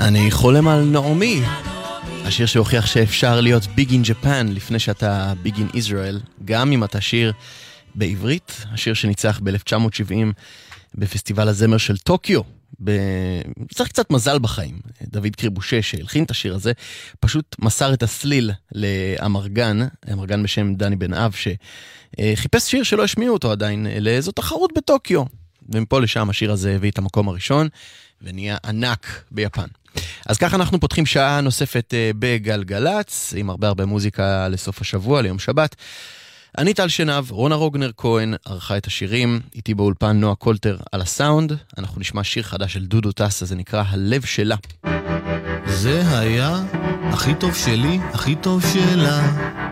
אני חולם על נעמי, השיר שהוכיח שאפשר להיות ביג אין ג'פן לפני שאתה ביג אין ישראל, גם אם אתה שיר בעברית. השיר שניצח ב-1970 בפסטיבל הזמר של טוקיו. צריך קצת מזל בחיים. דוד קריבושה שהלחין את השיר הזה פשוט מסר את הסליל לאמרגן, אמרגן בשם דני בן אב, שחיפש שיר שלא השמיעו אותו עדיין לאיזו תחרות בטוקיו, ומפה לשם השיר הזה הביא את המקום הראשון ונהיה ענק ביפן. אז ככה אנחנו פותחים שעה נוספת בגלגלץ, עם הרבה מוזיקה לסוף השבוע, ליום שבת. אני טל שנב, רונה רוגנר כהן ערכה את השירים, איתי באולפן נועה קולטר על הסאונד. אנחנו נשמע שיר חדש של דודו טסה, זה נקרא הלב שלה. זה היה הכי טוב שלי, הכי טוב שלה.